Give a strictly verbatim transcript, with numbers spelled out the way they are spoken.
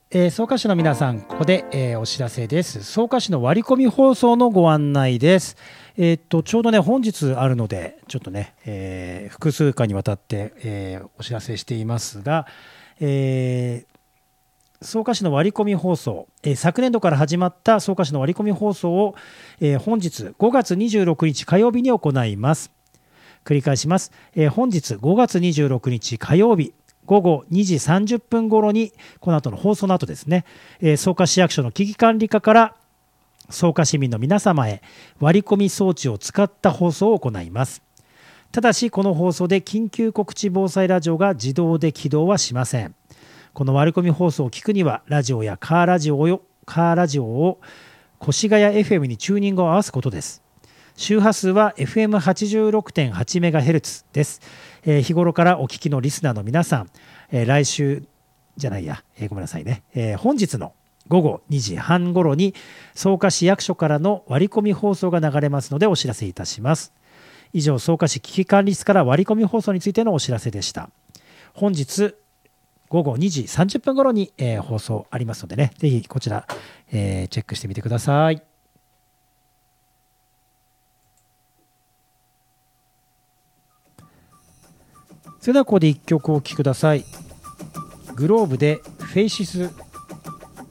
えー、草加市の皆さん、ここで、えーお知らせです。草加市の割り込み放送のご案内です。えーっとちょうどね、本日あるので、ちょっとね、えー複数回にわたって、えーお知らせしていますが、えー草加市の割り込み放送、えー昨年度から始まった草加市の割り込み放送を、えー本日ごがつにじゅうろくにち火曜日に行います。繰り返します。えー本日ごがつにじゅうろくにち火曜日ごごにじさんじゅっぷん頃に、この後の放送の後ですね、えー草加市役所の危機管理課から草加市民の皆様へ割り込み装置を使った放送を行います。ただしこの放送で緊急告知防災ラジオが自動で起動はしません。この割り込み放送を聞くにはラジオやカーラジオをカーラジオを越谷 エフエム にチューニングを合わすことです。周波数は エフエムはちじゅうろくてんはちメガヘルツ です。えー日頃からお聞きのリスナーの皆さん、えー来週じゃないや、えーごめんなさいね、えー本日のごごにじはん頃に草加市役所からの割り込み放送が流れますのでお知らせいたします。以上、草加市危機管理室から割り込み放送についてのお知らせでした。本日ごごにじさんじゅっぷん頃に、えー放送ありますのでね、ぜひこちら、えーチェックしてみてください。それではここでいっきょくお聴きください。グローブでフェイシス